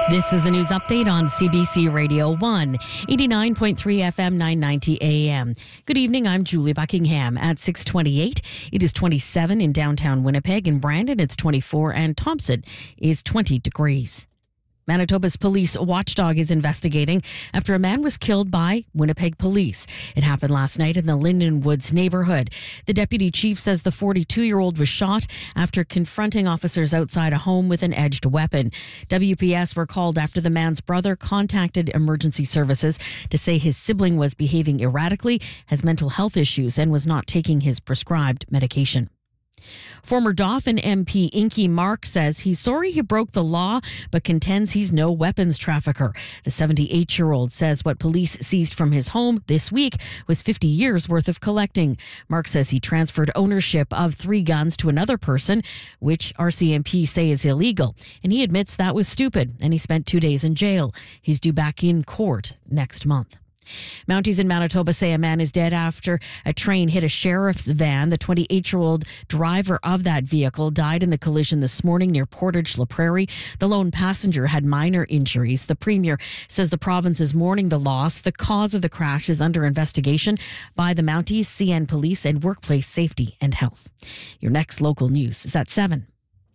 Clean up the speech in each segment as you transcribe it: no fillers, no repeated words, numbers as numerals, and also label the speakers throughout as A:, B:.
A: This is a news update on CBC Radio 1, 89.3 FM, 990 AM. Good evening, I'm Julie Buckingham. At 6:28, it is 27 in downtown Winnipeg. In Brandon, it's 24, and Thompson is 20 degrees. Manitoba's police watchdog is investigating after a man was killed by Winnipeg police. It happened last night in the Linden Woods neighborhood. The deputy chief says the 42-year-old was shot after confronting officers outside a home with an edged weapon. WPS were called after the man's brother contacted emergency services to say his sibling was behaving erratically, has mental health issues, and was not taking his prescribed medication. Former Dauphin MP Inky Mark says he's sorry he broke the law, but contends he's no weapons trafficker. The 78-year-old says what police seized from his home this week was 50 years worth of collecting. Mark says he transferred ownership of 3 guns to another person, which RCMP say is illegal. And he admits that was stupid, and he spent 2 days in jail. He's due back in court next month. Mounties in Manitoba say a man is dead after a train hit a sheriff's van. The 28-year-old driver of that vehicle died in the collision this morning near Portage La Prairie. The lone passenger had minor injuries. The premier says the province is mourning the loss. The cause of the crash is under investigation by the Mounties, CN Police, and Workplace Safety and Health. Your next local news is at 7.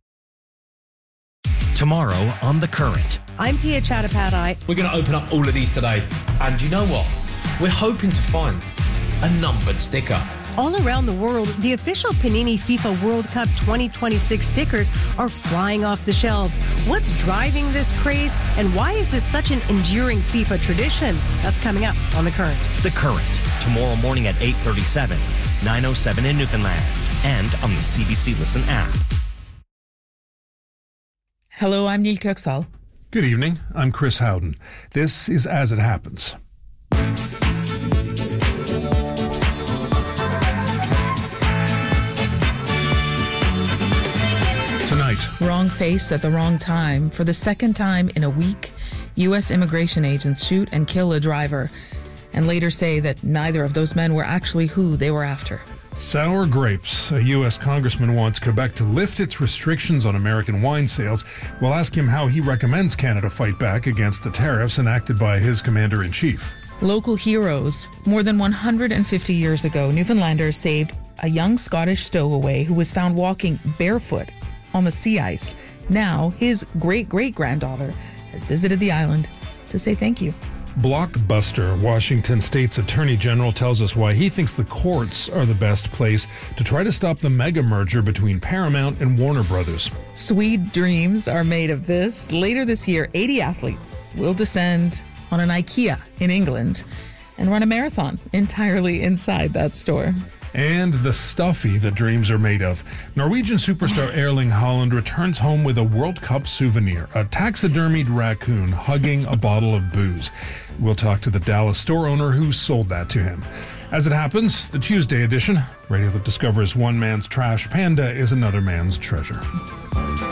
B: Tomorrow on The Current.
C: I'm Pia Chattopadhyay.
D: We're going to open up all of these today. And you know what? We're hoping to find a numbered sticker.
C: All around the world, the official Panini FIFA World Cup 2026 stickers are flying off the shelves. What's driving this craze, and why is this such an enduring FIFA tradition? That's coming up on The Current.
B: The Current, tomorrow morning at 8:37, 9:07 in Newfoundland, and on the CBC Listen app.
E: Hello, I'm Neil Kirksall.
F: Good evening, I'm Chris Howden. This is As It Happens. Tonight.
E: Wrong face at the wrong time. For the second time in a week, U.S. immigration agents shoot and kill a driver, and later say that neither of those men were actually who they were after.
F: Sour grapes. A U.S. congressman wants Quebec to lift its restrictions on American wine sales. We'll ask him how he recommends Canada fight back against the tariffs enacted by his commander-in-chief.
E: Local heroes. More than 150 years ago, Newfoundlanders saved a young Scottish stowaway who was found walking barefoot on the sea ice. Now, his great-great-granddaughter has visited the island to say thank you.
F: Blockbuster. Washington State's Attorney General tells us why he thinks the courts are the best place to try to stop the mega merger between Paramount and Warner Brothers.
E: Sweet dreams are made of this. Later this year, 80 athletes will descend on an IKEA in England and run a marathon entirely inside that store.
F: And the stuffy that dreams are made of. Norwegian superstar Erling Haaland returns home with a World Cup souvenir, a taxidermied raccoon hugging a bottle of booze. We'll talk to the Dallas store owner who sold that to him. As it happens, the Tuesday edition, radio that discovers one man's trash panda is another man's treasure.